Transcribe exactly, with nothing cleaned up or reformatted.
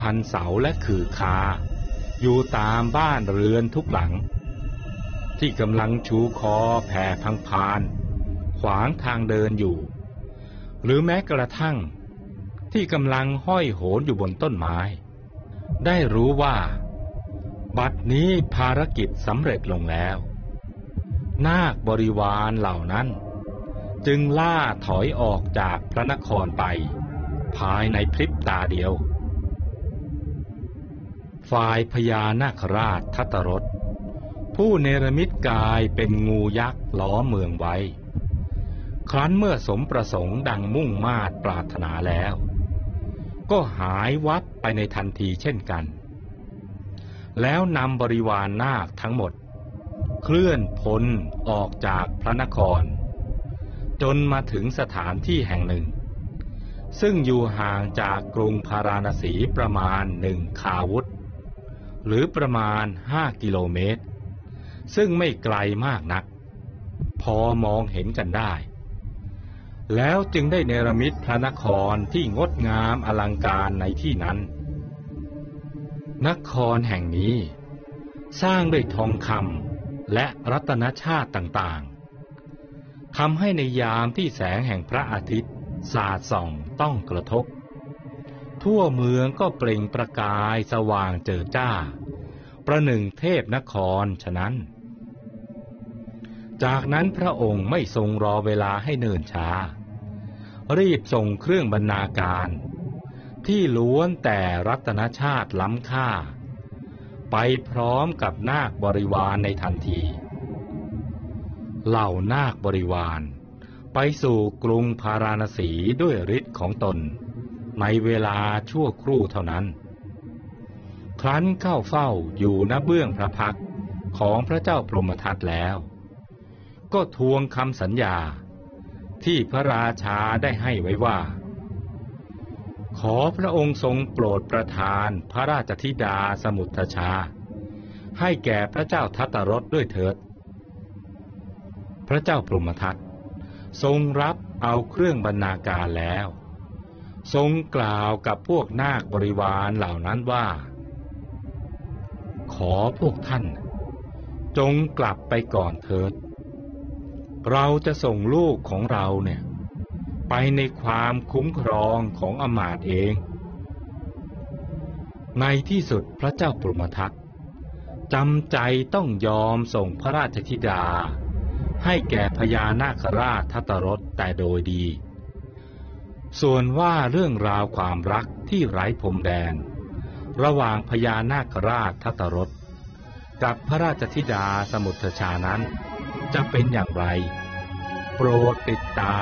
พันเสาและขื่อคาอยู่ตามบ้านเรือนทุกหลังที่กำลังชูคอแผ่พังพานขวางทางเดินอยู่หรือแม้กระทั่งที่กำลังห้อยโหนอยู่บนต้นไม้ได้รู้ว่าบัดนี้ภารกิจสำเร็จลงแล้วนาคบริวารเหล่านั้นจึงล่าถอยออกจากพระนครไปภายในพริบตาเดียวฝ่ายพญานาคราชทัตตรสผู้เนรมิตกายเป็นงูยักษ์ล้อมเมืองไว้ครั้นเมื่อสมประสงค์ดังมุ่งมาตรปรารถนาแล้วก็หายวับไปในทันทีเช่นกันแล้วนำบริวารนาคทั้งหมดเคลื่อนพลออกจากพระนครจนมาถึงสถานที่แห่งหนึ่งซึ่งอยู่ห่างจากกรุงพาราณสีประมาณหนึ่งคาวุธหรือประมาณห้ากิโลเมตรซึ่งไม่ไกลมากนักพอมองเห็นกันได้แล้วจึงได้เนรมิตพระนครที่งดงามอลังการในที่นั้นนครแห่งนี้สร้างด้วยทองคำและรัตนชาติต่างๆทำให้ในยามที่แสงแห่งพระอาทิตย์สาดส่องต้องกระทบทั่วเมืองก็เปล่งประกายสว่างเจิดจ้าประหนึ่งเทพนครฉะนั้นจากนั้นพระองค์ไม่ทรงรอเวลาให้เนิ่นช้ารีบส่งเครื่องบรรณาการที่ล้วนแต่รัตนชาติล้ำค่าไปพร้อมกับนาคบริวารในทันทีเหล่านาคบริวารไปสู่กรุงพาราณสีด้วยฤทธิ์ของตนในเวลาชั่วครู่เท่านั้นครั้นเข้าเฝ้าอยู่ณเบื้องพระพักตร์ของพระเจ้าพรหมทัตแล้วก็ทวงคำสัญญาที่พระราชาได้ให้ไว้ว่าขอพระองค์ทรงโปรดประทานพระราชธิดาสมุททชาให้แก่พระเจ้าทัตตรสด้วยเถิดพระเจ้าพรหมทัตทรงรับเอาเครื่องบรรณาการแล้วทรงกล่าวกับพวกนาคบริวารเหล่านั้นว่าขอพวกท่านจงกลับไปก่อนเถิดเราจะส่งลูกของเราเนี่ยไปในความคุ้มครองของอมาตย์เองในที่สุดพระเจ้าพรหมทัตจำใจต้องยอมส่งพระราชธิดาให้แก่พญานาคราชทัตตรสแต่โดยดีส่วนว่าเรื่องราวความรักที่ไร้พรมแดนระหว่างพญานาคราชทัตตรสกับพระราชธิดาสมุททชานั้นจะเป็นอย่างไรโปรดติดตาม